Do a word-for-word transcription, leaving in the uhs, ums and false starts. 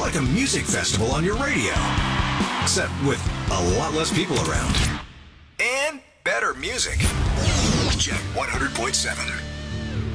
like a music festival on your radio, except with a lot less people around. And better music. Check one hundred point seven.